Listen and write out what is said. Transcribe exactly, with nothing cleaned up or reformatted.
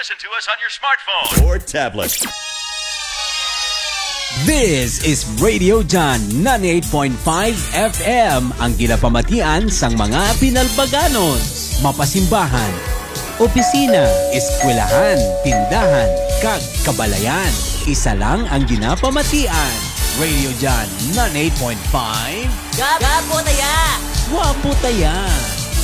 listen to us on your smartphone or tablet. This is Radio John ninety-eight point five F M, ang ginapamatian sang mga pinalbaganon, mapasimbahan, opisina, eskwelahan, tindahan, kag kabalayan. Isa lang ang ginapamatian. Radio John ninety-eight point five. Gabo taya! Wapo taya!